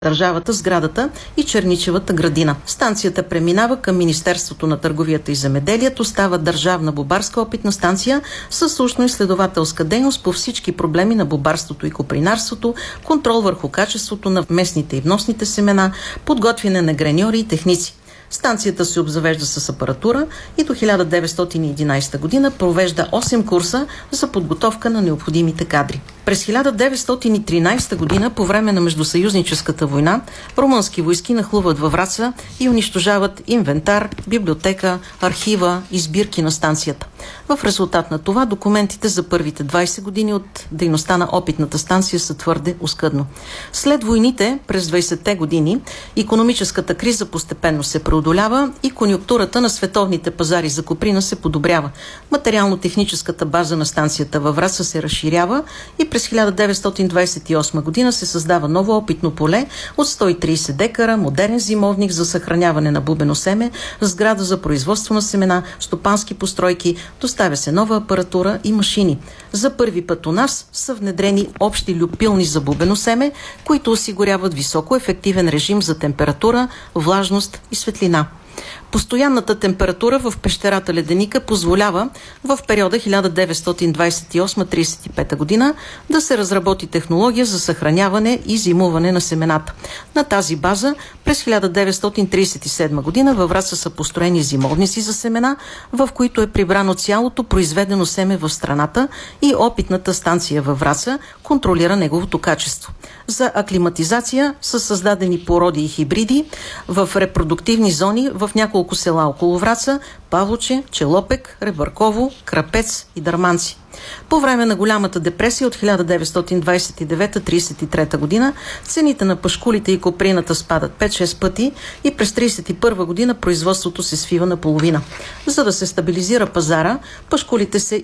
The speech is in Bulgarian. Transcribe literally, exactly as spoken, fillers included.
държавата, сградата и Черничевата градина. Станцията преминава към Министерството на търговията и земеделието, става държавна бобарска опитна станция със научно-изследователска дейност по всички проблеми на бобарството и копринарството, контрол върху качеството на местните и вносните семена, подготвяне на греньори и техници. Станцията се обзавежда с апаратура и до хиляда деветстотин и единадесета година провежда осем курса за подготовка на необходимите кадри. През хиляда деветстотин и тринадесета година, по време на Междусъюзническата война, румънски войски нахлуват във Враца и унищожават инвентар, библиотека, архива и сбирки на станцията. В резултат на това документите за първите двадесет години от дейността на опитната станция са твърде оскъдно. След войните, през двадесетте години, икономическата криза постепенно се преодолява и конюнктурата на световните пазари за коприна се подобрява. Материално-техническата база на станцията във Враца се разширява и през хиляда деветстотин двадесет и осма година се създава ново опитно поле от сто и тридесет декара, модерен зимовник за съхраняване на бубено семе, сграда за производство на семена, стопански постройки, доставя се нова апаратура и машини. За първи път у нас са внедрени общи люпилни за бубено семе, които осигуряват високо ефективен режим за температура, влажност и светлина. Постоянната температура в пещерата Леденика позволява в периода хиляда деветстотин двадесет и осма до тридесет и пета година да се разработи технология за съхраняване и зимуване на семената. На тази база през хиляда деветстотин тридесет и седма година във Враца са построени зимовници за семена, в които е прибрано цялото произведено семе в страната и опитната станция във Враца контролира неговото качество. За аклиматизация са създадени породи и хибриди в репродуктивни зони в няколко села около Враца: Павлоче, Челопек, Ребърково, Крапец и Дърманци. По време на голямата депресия от хиляда деветстотин двадесет и девета до тридесет и трета година цените на пашкулите и коприната спадат пет-шест пъти и през тридесет и първа година производството се свива наполовина. За да се стабилизира пазара, пашкулите се